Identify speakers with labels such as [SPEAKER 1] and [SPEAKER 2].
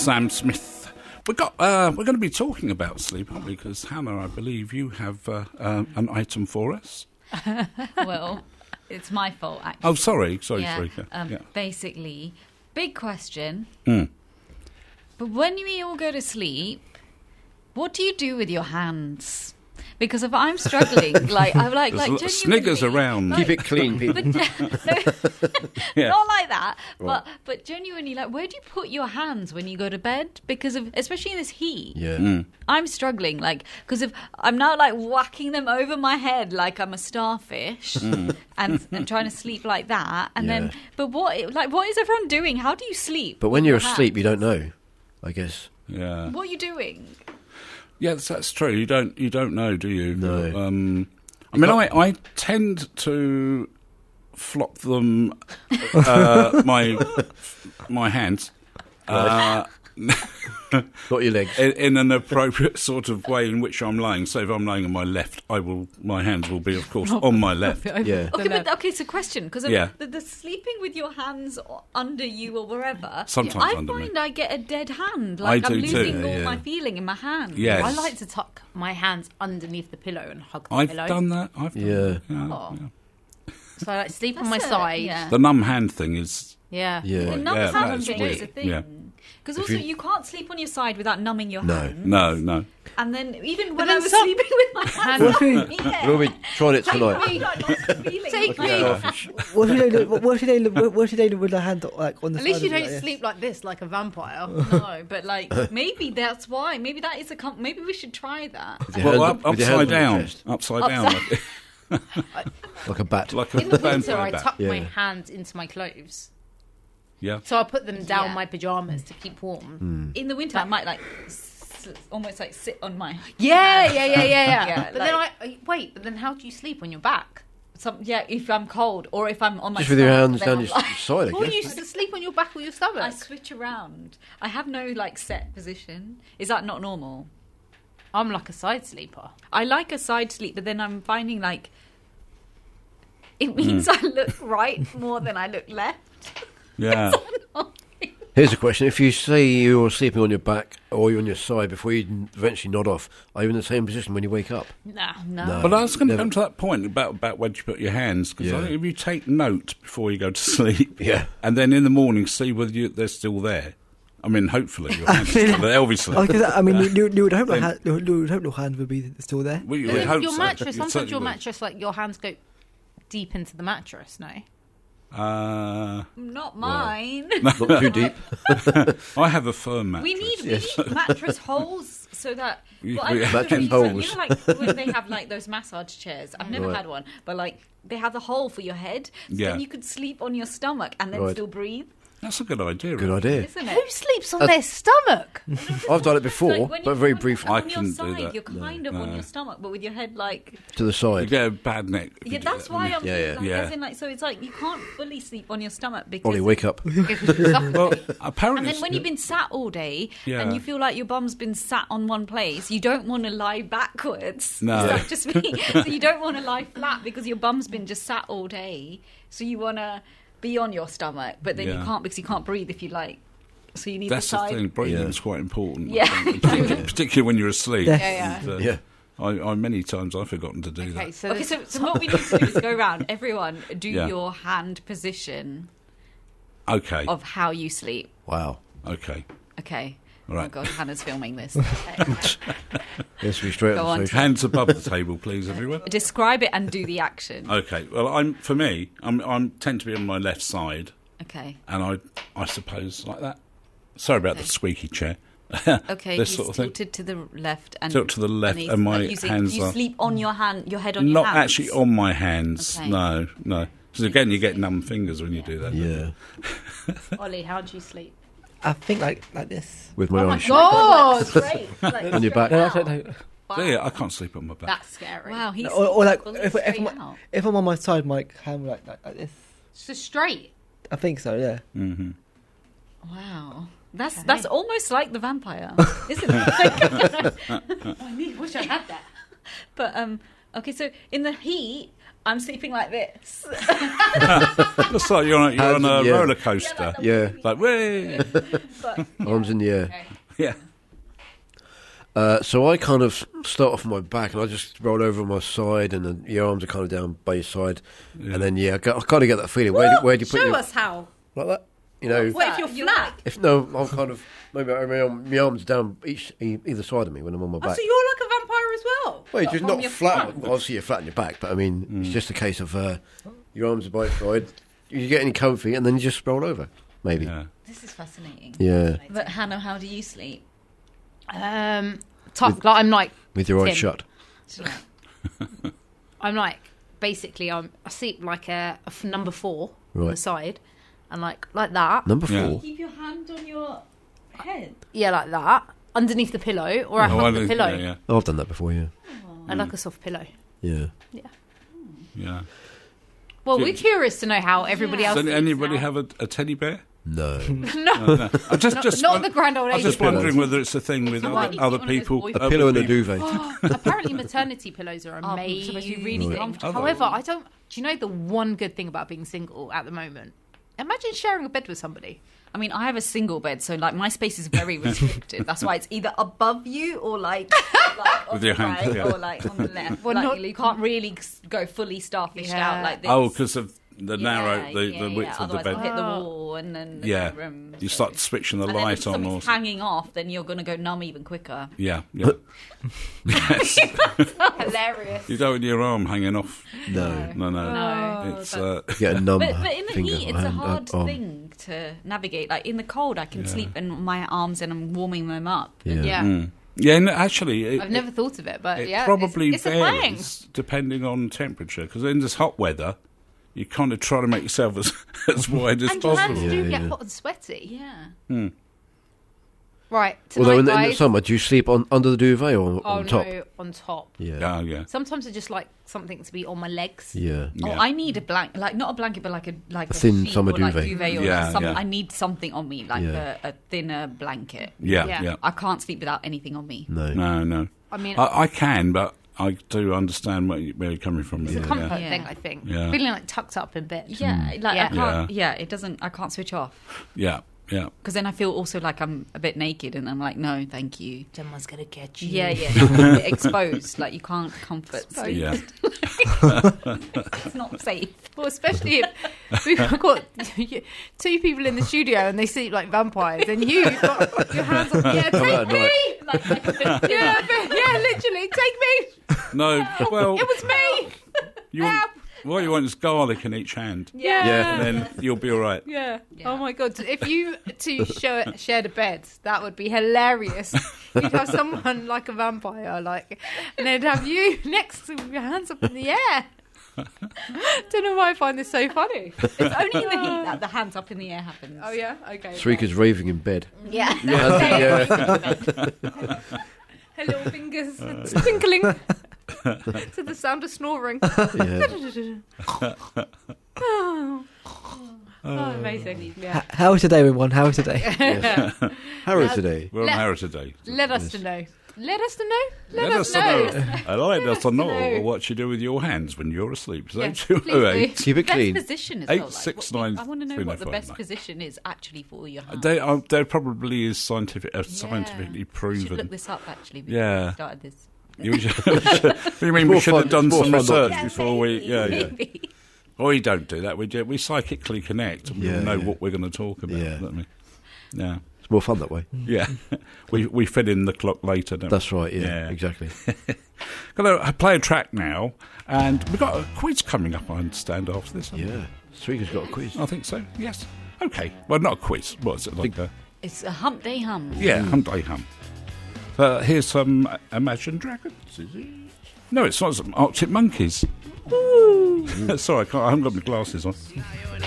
[SPEAKER 1] Sam Smith. We're going to be talking about sleep, aren't we? Because Hannah, I believe you have an item for us.
[SPEAKER 2] Well, it's my fault, actually.
[SPEAKER 1] Oh, sorry.
[SPEAKER 2] Yeah. Basically, big question. But when we all go to sleep, what do you do with your hands? Because if I'm struggling, I'm like genuinely,
[SPEAKER 1] sniggers around.
[SPEAKER 3] Keep it clean, people.
[SPEAKER 2] But,
[SPEAKER 1] Yeah.
[SPEAKER 2] Not like that.
[SPEAKER 3] Right.
[SPEAKER 2] But genuinely, where do you put your hands when you go to bed? Because especially in this heat.
[SPEAKER 3] Yeah.
[SPEAKER 2] I'm struggling, because if I'm now whacking them over my head like I'm a starfish, and trying to sleep like that, and then, but what is everyone doing? How do you sleep?
[SPEAKER 3] But when
[SPEAKER 2] with
[SPEAKER 3] you're
[SPEAKER 2] your
[SPEAKER 3] asleep, you
[SPEAKER 2] hands?
[SPEAKER 3] don't know, I guess.
[SPEAKER 1] Yeah.
[SPEAKER 2] What are you doing?
[SPEAKER 1] Yes, that's true. You don't know, do you?
[SPEAKER 3] No.
[SPEAKER 1] I tend to flop them, my hands,
[SPEAKER 3] Not your legs.
[SPEAKER 1] in an appropriate sort of way in which I'm lying. So if I'm lying on my left, my hands will be, of course, on my left.
[SPEAKER 3] Yeah.
[SPEAKER 2] Okay, so question, because
[SPEAKER 1] Yeah.
[SPEAKER 2] the sleeping with your hands under you or wherever,
[SPEAKER 1] Sometimes
[SPEAKER 2] I
[SPEAKER 1] under me.
[SPEAKER 2] find I get a dead hand.
[SPEAKER 1] I
[SPEAKER 2] I'm
[SPEAKER 1] do too.
[SPEAKER 2] losing all
[SPEAKER 3] Yeah.
[SPEAKER 2] my feeling in my hand.
[SPEAKER 1] Yes.
[SPEAKER 4] I like to tuck my hands underneath the pillow and hug the
[SPEAKER 1] I've
[SPEAKER 4] pillow.
[SPEAKER 1] done that.
[SPEAKER 3] Yeah.
[SPEAKER 4] Oh. So I like sleep on
[SPEAKER 2] That's
[SPEAKER 4] my
[SPEAKER 2] it,
[SPEAKER 4] side.
[SPEAKER 2] yeah.
[SPEAKER 1] The numb hand thing is...
[SPEAKER 4] Yeah.
[SPEAKER 3] Yeah.
[SPEAKER 2] The numb
[SPEAKER 1] Yeah,
[SPEAKER 2] hand
[SPEAKER 1] that's
[SPEAKER 2] thing
[SPEAKER 1] weird.
[SPEAKER 2] is a thing.
[SPEAKER 1] Yeah.
[SPEAKER 2] Because
[SPEAKER 3] If
[SPEAKER 2] also
[SPEAKER 3] you-
[SPEAKER 2] you can't sleep on your side without numbing your
[SPEAKER 3] No.
[SPEAKER 2] hand.
[SPEAKER 1] No.
[SPEAKER 2] And then even when
[SPEAKER 4] then
[SPEAKER 2] I was
[SPEAKER 4] some-
[SPEAKER 2] sleeping with my hands,
[SPEAKER 3] Well, we tried it tonight.
[SPEAKER 2] Take me.
[SPEAKER 5] What if they do with the hand on the
[SPEAKER 4] At least
[SPEAKER 5] side
[SPEAKER 4] you
[SPEAKER 5] of it,
[SPEAKER 4] don't
[SPEAKER 5] like
[SPEAKER 4] sleep like this, like a vampire.
[SPEAKER 2] No, but maybe that's why. Maybe that is maybe we should try that.
[SPEAKER 3] With your
[SPEAKER 1] Well,
[SPEAKER 3] hands with your
[SPEAKER 1] upside
[SPEAKER 3] hands on your
[SPEAKER 1] down.
[SPEAKER 3] chest,
[SPEAKER 1] Upside down.
[SPEAKER 3] like a bat.
[SPEAKER 1] Like
[SPEAKER 4] In the
[SPEAKER 1] a
[SPEAKER 4] winter, I
[SPEAKER 1] vampire bat.
[SPEAKER 4] tuck my
[SPEAKER 3] Yeah.
[SPEAKER 4] hands into my clothes.
[SPEAKER 1] Yeah.
[SPEAKER 4] So I put them down
[SPEAKER 2] Yeah.
[SPEAKER 4] my pajamas to keep warm.
[SPEAKER 2] In the winter, I might almost sit on my
[SPEAKER 4] Yeah.
[SPEAKER 2] Yeah,
[SPEAKER 4] But then but then how do you sleep on your back?
[SPEAKER 2] if I'm cold or if I'm on my
[SPEAKER 3] Just with your
[SPEAKER 2] stomach,
[SPEAKER 3] hands
[SPEAKER 2] then
[SPEAKER 3] down
[SPEAKER 2] I'm
[SPEAKER 3] your
[SPEAKER 2] like-
[SPEAKER 3] side, I
[SPEAKER 4] Or you
[SPEAKER 3] guess.
[SPEAKER 4] sleep on your back or your stomach?
[SPEAKER 2] I switch around. I have no set position. Is that not normal?
[SPEAKER 4] I'm like a side sleeper.
[SPEAKER 2] I like a side sleep, but then I'm finding it means I look right more than I look left.
[SPEAKER 1] Yeah.
[SPEAKER 3] Here's a question. If you say you're sleeping on your back or you're on your side before you eventually nod off, are you in the same position when you wake up?
[SPEAKER 4] Nah.
[SPEAKER 3] No.
[SPEAKER 1] But I was going to
[SPEAKER 3] Never.
[SPEAKER 1] come to that point about where you put your hands, because
[SPEAKER 3] Yeah.
[SPEAKER 1] I think if you take note before you go to sleep,
[SPEAKER 3] Yeah.
[SPEAKER 1] and then in the morning see whether they're still there. I mean, hopefully your hands are still there, obviously.
[SPEAKER 5] you would hope the hand would be still there.
[SPEAKER 1] We
[SPEAKER 4] But
[SPEAKER 1] would
[SPEAKER 4] then
[SPEAKER 1] hope
[SPEAKER 4] your
[SPEAKER 1] so.
[SPEAKER 4] mattress,
[SPEAKER 1] You
[SPEAKER 4] sometimes
[SPEAKER 1] certainly
[SPEAKER 4] your
[SPEAKER 1] would.
[SPEAKER 4] mattress, your hands go deep into the mattress, no?
[SPEAKER 2] Not mine.
[SPEAKER 3] Not too deep.
[SPEAKER 1] I have a firm mattress.
[SPEAKER 2] We need mattress holes so that.
[SPEAKER 1] We
[SPEAKER 2] I
[SPEAKER 1] have
[SPEAKER 2] don't know if
[SPEAKER 3] holes.
[SPEAKER 2] you know, when they have those massage chairs. I've never
[SPEAKER 3] Right.
[SPEAKER 2] had one, but they have the hole for your head, so
[SPEAKER 1] Yeah.
[SPEAKER 2] then you could sleep on your stomach and then
[SPEAKER 3] Right.
[SPEAKER 2] still breathe,
[SPEAKER 1] That's a good idea.
[SPEAKER 3] Good
[SPEAKER 1] really.
[SPEAKER 3] idea.
[SPEAKER 2] isn't
[SPEAKER 4] Who
[SPEAKER 2] it?
[SPEAKER 4] sleeps on their stomach?
[SPEAKER 3] I've done it before,
[SPEAKER 2] When
[SPEAKER 3] but
[SPEAKER 2] you-
[SPEAKER 3] very
[SPEAKER 2] when
[SPEAKER 3] briefly.
[SPEAKER 2] you're
[SPEAKER 1] I
[SPEAKER 2] on your
[SPEAKER 1] couldn't do
[SPEAKER 2] side,
[SPEAKER 1] that.
[SPEAKER 2] you're kind of on your stomach, but with your head
[SPEAKER 3] To the
[SPEAKER 1] You
[SPEAKER 3] side.
[SPEAKER 1] get a bad neck. if you
[SPEAKER 2] Yeah,
[SPEAKER 1] do
[SPEAKER 2] that's
[SPEAKER 1] that.
[SPEAKER 2] why I'm.
[SPEAKER 3] Yeah.
[SPEAKER 1] Yeah.
[SPEAKER 2] As in, so it's you can't fully sleep on your stomach because.
[SPEAKER 3] Ollie, wake up.
[SPEAKER 1] Well, apparently...
[SPEAKER 2] And then when you've been sat all day
[SPEAKER 1] Yeah.
[SPEAKER 2] and you feel like your bum's been sat on one place, you don't want to lie backwards.
[SPEAKER 1] No.
[SPEAKER 2] Is that just me? So you don't want to lie flat because your bum's been just sat all day. So you want to be on your stomach, but then you
[SPEAKER 1] Yeah.
[SPEAKER 2] can't because you can't breathe if you So you need
[SPEAKER 1] That's
[SPEAKER 2] the
[SPEAKER 1] the
[SPEAKER 2] side.
[SPEAKER 1] thing, breathing's
[SPEAKER 3] Yeah.
[SPEAKER 1] quite important. I
[SPEAKER 2] Yeah.
[SPEAKER 1] think, particularly when you're asleep.
[SPEAKER 5] Yeah.
[SPEAKER 1] And,
[SPEAKER 3] Yeah.
[SPEAKER 1] I many times I've forgotten to do
[SPEAKER 4] Okay,
[SPEAKER 1] that.
[SPEAKER 4] so,
[SPEAKER 2] Okay, so what we need to do is go around. Everyone, do
[SPEAKER 1] Yeah.
[SPEAKER 2] your hand position
[SPEAKER 1] Okay.
[SPEAKER 2] of how you sleep.
[SPEAKER 3] Wow.
[SPEAKER 1] Okay.
[SPEAKER 2] Okay. Oh
[SPEAKER 1] Right.
[SPEAKER 2] my God, Hannah's filming this. Okay.
[SPEAKER 3] Let's be straight
[SPEAKER 2] Go
[SPEAKER 3] on
[SPEAKER 2] on.
[SPEAKER 3] the social.
[SPEAKER 1] Hands above the table, please, everyone.
[SPEAKER 2] Describe it and do the action.
[SPEAKER 1] Okay. Well, I'm tend to be on my left side,
[SPEAKER 2] Okay.
[SPEAKER 1] and I suppose like that. Sorry about the squeaky chair.
[SPEAKER 2] Okay,
[SPEAKER 1] This
[SPEAKER 2] he's
[SPEAKER 1] sort of thing.
[SPEAKER 2] tilted to the left and
[SPEAKER 1] Tilt to the left,
[SPEAKER 2] he's,
[SPEAKER 1] and my
[SPEAKER 2] using,
[SPEAKER 1] hands
[SPEAKER 2] you
[SPEAKER 1] are
[SPEAKER 2] sleep on your head on
[SPEAKER 1] not
[SPEAKER 2] your hands.
[SPEAKER 1] actually on my hands.
[SPEAKER 2] Okay.
[SPEAKER 1] No. Because again, you get numb fingers when you do that.
[SPEAKER 3] Yeah.
[SPEAKER 4] Ollie, how do you sleep?
[SPEAKER 5] I think like this.
[SPEAKER 3] With my
[SPEAKER 4] Oh my
[SPEAKER 3] eyes
[SPEAKER 4] God!
[SPEAKER 2] Straight,
[SPEAKER 3] on your back.
[SPEAKER 5] No, I don't know.
[SPEAKER 1] So, yeah, I can't sleep on my back.
[SPEAKER 4] That's scary.
[SPEAKER 2] Wow, he's
[SPEAKER 5] Or
[SPEAKER 2] fully
[SPEAKER 5] if
[SPEAKER 2] straight
[SPEAKER 5] I'm,
[SPEAKER 2] out.
[SPEAKER 5] if I'm on my side, my hand will like this.
[SPEAKER 4] So straight.
[SPEAKER 5] I think so. Yeah.
[SPEAKER 1] Mm-hmm.
[SPEAKER 2] Wow. That's
[SPEAKER 4] Okay.
[SPEAKER 2] that's almost like the vampire, isn't it?
[SPEAKER 4] I wish I had that.
[SPEAKER 2] But okay, so in the heat, I'm sleeping like this.
[SPEAKER 1] Looks like you're on
[SPEAKER 3] Hands
[SPEAKER 1] a
[SPEAKER 3] in the air.
[SPEAKER 1] roller coaster.
[SPEAKER 3] Yeah,
[SPEAKER 1] Like, way.
[SPEAKER 3] arms in the air.
[SPEAKER 1] Yeah.
[SPEAKER 3] So I kind of start off on my back, and I just roll over on my side, and then your arms are kind of down by your side, and then I kind of get that feeling. Where do you put
[SPEAKER 4] Show
[SPEAKER 3] your
[SPEAKER 4] us how.
[SPEAKER 3] like that? You know,
[SPEAKER 4] What if you're flat?
[SPEAKER 3] if no, I'm kind of maybe my arms down either side of me when I'm on my
[SPEAKER 4] Oh,
[SPEAKER 3] back.
[SPEAKER 4] so you're like a vampire as well?
[SPEAKER 3] Well, you're just
[SPEAKER 4] From
[SPEAKER 3] not
[SPEAKER 4] your
[SPEAKER 3] flat.
[SPEAKER 4] front.
[SPEAKER 3] Obviously, you're flat on your back, but I mean, it's just a case of your arms are by your side. You get any comfy, and then you just roll over. Maybe.
[SPEAKER 1] Yeah.
[SPEAKER 2] This is fascinating.
[SPEAKER 3] Yeah,
[SPEAKER 2] But Hannah, how do you sleep?
[SPEAKER 4] Tough. Like, I'm like,
[SPEAKER 3] with your eyes
[SPEAKER 4] Tim.
[SPEAKER 3] shut.
[SPEAKER 4] I'm like, basically, I sleep like a number 4 on the
[SPEAKER 3] Right.
[SPEAKER 4] side, and like that.
[SPEAKER 3] Number 4.
[SPEAKER 1] Yeah.
[SPEAKER 2] Keep your hand on your head.
[SPEAKER 4] Yeah, like that. Underneath the pillow, or I hug the pillow.
[SPEAKER 1] Yeah,
[SPEAKER 3] Oh, I've done that before. Yeah,
[SPEAKER 4] I like a soft pillow.
[SPEAKER 3] yeah.
[SPEAKER 1] yeah.
[SPEAKER 4] Well,
[SPEAKER 1] Do-
[SPEAKER 4] we're curious to know how everybody else.
[SPEAKER 1] Does
[SPEAKER 4] sleeps
[SPEAKER 1] anybody
[SPEAKER 4] now.
[SPEAKER 1] have a teddy bear?
[SPEAKER 3] No.
[SPEAKER 4] No,
[SPEAKER 1] I'm just
[SPEAKER 4] not the grand old
[SPEAKER 1] I'm
[SPEAKER 4] age.
[SPEAKER 1] just
[SPEAKER 3] pillows.
[SPEAKER 1] wondering whether it's a thing with
[SPEAKER 2] Someone needs to
[SPEAKER 1] other
[SPEAKER 2] get one of those
[SPEAKER 1] people.
[SPEAKER 2] boy-
[SPEAKER 3] A
[SPEAKER 1] other
[SPEAKER 3] pillow and a
[SPEAKER 1] people-
[SPEAKER 3] duvet.
[SPEAKER 4] Apparently, maternity pillows are
[SPEAKER 2] Oh,
[SPEAKER 4] amazing.
[SPEAKER 2] supposed to be really
[SPEAKER 3] Right.
[SPEAKER 2] comfortable.
[SPEAKER 4] However, I don't. Do you know the one good thing about being single at the moment? Imagine sharing a bed with somebody.
[SPEAKER 2] I mean, I have a single bed, so like my space is very restricted. That's why it's either above you or like on
[SPEAKER 1] With
[SPEAKER 2] the
[SPEAKER 1] your hand,
[SPEAKER 2] right
[SPEAKER 1] yeah.
[SPEAKER 2] or like on the left.
[SPEAKER 4] Well,
[SPEAKER 2] like,
[SPEAKER 4] not-
[SPEAKER 2] you can't really go fully starfished
[SPEAKER 4] Yeah.
[SPEAKER 2] out like this.
[SPEAKER 1] Oh, because of the narrow, the
[SPEAKER 2] yeah,
[SPEAKER 1] width of the
[SPEAKER 2] Otherwise
[SPEAKER 1] bed.
[SPEAKER 2] I'll hit the wall and then there's
[SPEAKER 1] Yeah.
[SPEAKER 2] no room.
[SPEAKER 1] You
[SPEAKER 2] so-
[SPEAKER 1] start switching the
[SPEAKER 2] and then
[SPEAKER 1] light
[SPEAKER 2] if
[SPEAKER 1] on, or
[SPEAKER 2] something's hanging off, then you're going to go numb even quicker.
[SPEAKER 1] yeah, yeah. Yes.
[SPEAKER 4] Hilarious.
[SPEAKER 1] You don't want your arm hanging off.
[SPEAKER 3] No.
[SPEAKER 1] No, no.
[SPEAKER 2] No.
[SPEAKER 1] It's
[SPEAKER 3] Get a numb
[SPEAKER 2] But in the
[SPEAKER 3] finger
[SPEAKER 2] heat,
[SPEAKER 3] or
[SPEAKER 2] it's a
[SPEAKER 3] hand,
[SPEAKER 2] hard
[SPEAKER 3] arm.
[SPEAKER 2] thing to navigate. Like in the cold, I can sleep in my arms and I'm warming them up.
[SPEAKER 3] Yeah.
[SPEAKER 4] Yeah.
[SPEAKER 1] Yeah, and actually,
[SPEAKER 4] I've never thought of it, but
[SPEAKER 1] it
[SPEAKER 4] yeah,
[SPEAKER 1] probably
[SPEAKER 4] it's a thing.
[SPEAKER 1] varies depending on temperature. Because in this hot weather, you kind of try to make yourself as wide as
[SPEAKER 4] And your hands
[SPEAKER 1] possible.
[SPEAKER 4] do
[SPEAKER 3] Yeah,
[SPEAKER 4] get
[SPEAKER 3] yeah.
[SPEAKER 4] hot and sweaty.
[SPEAKER 2] Yeah.
[SPEAKER 4] Right, tonight,
[SPEAKER 3] Although in the
[SPEAKER 4] guys.
[SPEAKER 3] summer, do you sleep under the duvet or
[SPEAKER 4] Oh
[SPEAKER 3] on top?
[SPEAKER 4] no, on top.
[SPEAKER 3] Yeah.
[SPEAKER 1] Oh, yeah.
[SPEAKER 4] Sometimes I just like something to be on my legs.
[SPEAKER 3] Yeah.
[SPEAKER 2] Oh,
[SPEAKER 1] Yeah.
[SPEAKER 2] I need a blanket, like not a blanket, but like a
[SPEAKER 3] thin
[SPEAKER 2] sheet
[SPEAKER 3] summer
[SPEAKER 2] or like
[SPEAKER 3] duvet.
[SPEAKER 2] duvet or
[SPEAKER 1] Yeah,
[SPEAKER 2] like something.
[SPEAKER 1] yeah.
[SPEAKER 2] I need something on me, like
[SPEAKER 3] Yeah.
[SPEAKER 2] a thinner blanket.
[SPEAKER 1] Yeah,
[SPEAKER 4] Yeah.
[SPEAKER 1] yeah.
[SPEAKER 2] I can't sleep without anything on me.
[SPEAKER 3] No.
[SPEAKER 1] No, no.
[SPEAKER 4] I mean,
[SPEAKER 1] I can, but I do understand where you're coming from.
[SPEAKER 4] it's a
[SPEAKER 1] yeah.
[SPEAKER 4] comfort
[SPEAKER 2] Yeah.
[SPEAKER 4] thing, I think.
[SPEAKER 1] Yeah.
[SPEAKER 4] Feeling like tucked up in bed.
[SPEAKER 2] Yeah, like
[SPEAKER 4] Yeah.
[SPEAKER 2] I can't. Yeah. It doesn't. I can't switch off
[SPEAKER 1] Yeah, yeah.
[SPEAKER 2] because then I feel also like I'm a bit naked, and I'm like, no, thank you.
[SPEAKER 4] Someone's gonna get you.
[SPEAKER 2] Yeah, yeah. I'm a bit exposed. Like you can't comfort sleep.
[SPEAKER 1] Yeah.
[SPEAKER 2] It's not safe.
[SPEAKER 4] Well, especially if we've got 2 people in the studio and they sleep like vampires, and you've got your hands on. Yeah,
[SPEAKER 3] How
[SPEAKER 4] take
[SPEAKER 3] about
[SPEAKER 4] me.
[SPEAKER 2] Like,
[SPEAKER 4] Yeah, literally, take me.
[SPEAKER 1] No, well,
[SPEAKER 4] It was me.
[SPEAKER 1] you want, what you want is garlic in each hand,
[SPEAKER 3] Yeah.
[SPEAKER 1] and then you'll be all right.
[SPEAKER 4] Yeah.
[SPEAKER 2] Yeah.
[SPEAKER 4] Oh my god! If you two shared a bed, that would be hilarious. You'd have someone like a vampire, like, and they'd have you next to your hands up in the air. Don't know why I find this so funny.
[SPEAKER 2] it's only in the heat that the hands up in the air happens.
[SPEAKER 4] Oh yeah, okay.
[SPEAKER 3] Srika's raving in bed.
[SPEAKER 2] Yeah.
[SPEAKER 3] Yeah.
[SPEAKER 4] Her little fingers twinkling to the sound of snoring.
[SPEAKER 3] Yeah.
[SPEAKER 4] Oh, amazing! Yeah.
[SPEAKER 5] How is today, everyone? How is today?
[SPEAKER 3] Yes. Harrow today.
[SPEAKER 1] We're on
[SPEAKER 4] Let-
[SPEAKER 1] Harrow today.
[SPEAKER 4] Let us to know. Let us to know.
[SPEAKER 1] Let us know. I like us to know what you do with your hands when you're asleep. So
[SPEAKER 4] Yeah,
[SPEAKER 1] 208.
[SPEAKER 3] Keep it
[SPEAKER 2] Best
[SPEAKER 3] clean.
[SPEAKER 2] position as well.
[SPEAKER 1] 869
[SPEAKER 2] I want to know what the best
[SPEAKER 1] 395.
[SPEAKER 2] position is actually for your hands.
[SPEAKER 1] There probably is scientifically
[SPEAKER 2] We should
[SPEAKER 1] proven.
[SPEAKER 2] look this up actually. Before
[SPEAKER 1] Yeah.
[SPEAKER 2] we started this.
[SPEAKER 1] What do you mean we
[SPEAKER 3] more
[SPEAKER 1] should
[SPEAKER 3] fun-
[SPEAKER 1] have done
[SPEAKER 3] it's more
[SPEAKER 1] some
[SPEAKER 3] fun
[SPEAKER 1] research
[SPEAKER 3] not-
[SPEAKER 1] before we? Yeah, yeah.
[SPEAKER 2] Maybe.
[SPEAKER 1] We don't do that. We psychically connect and we
[SPEAKER 3] Yeah,
[SPEAKER 1] know
[SPEAKER 3] yeah.
[SPEAKER 1] what we're going to talk about.
[SPEAKER 3] Yeah.
[SPEAKER 1] Don't we? Yeah,
[SPEAKER 3] It's more fun that way.
[SPEAKER 1] yeah. we fit in the clock later. Don't
[SPEAKER 3] That's right. Yeah.
[SPEAKER 1] Yeah.
[SPEAKER 3] Exactly.
[SPEAKER 1] Going to play a track now, and we've got a quiz coming up. I understand after this.
[SPEAKER 3] Yeah. Srika's got a quiz.
[SPEAKER 1] I think so. Yes. Okay. Well, not a quiz. What's it like?
[SPEAKER 2] It's a hump day hum.
[SPEAKER 1] Yeah, Hum Day Hum. Here's some Imagine Dragons. Is it? No, it's not. Some Arctic Monkeys. Sorry, I haven't got my glasses on.